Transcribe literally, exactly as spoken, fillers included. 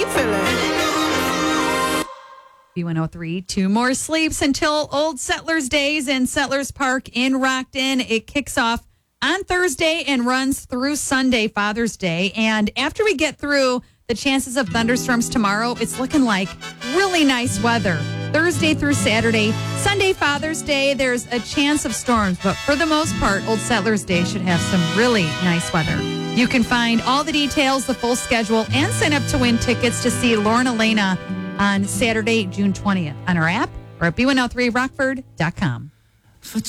you feeling? B one oh three, two more sleeps until Old Settlers Days in Settlers Park in Rockton. It kicks off on Thursday and runs through Sunday, Father's Day. And after we get through the chances of thunderstorms tomorrow, it's looking like really nice weather. Thursday through Saturday. Sunday, Father's Day, there's a chance of storms. But for the most part, Old Settlers Day should have some really nice weather. You can find all the details, the full schedule, and sign up to win tickets to see Lauren Elena on Saturday, June twentieth on our app or at B one oh three rockford dot com. For